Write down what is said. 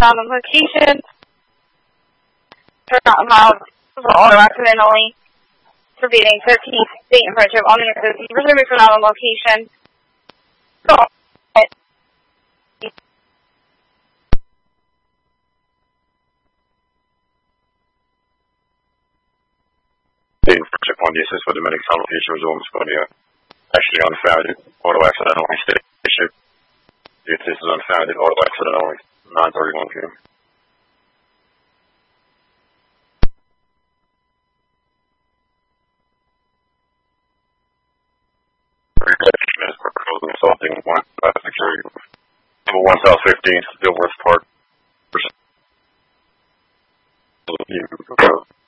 found on location. Turnout miles for auto accident only. Proceeding 13 state and friendship on the necessity for service not on location. So, state and friendship on the assist for the medics on location resumes for the actually unfounded auto accident only station. The assist is unfounded auto accident only 9:31 p.m. Assaulting one security. Number 1 South 15th, Dilworth Park.